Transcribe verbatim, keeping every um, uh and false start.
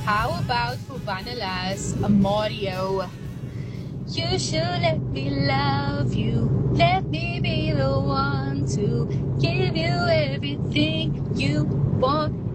How about Vanalas Amorio? You should let me love you. Let me be the one to give you everything you want.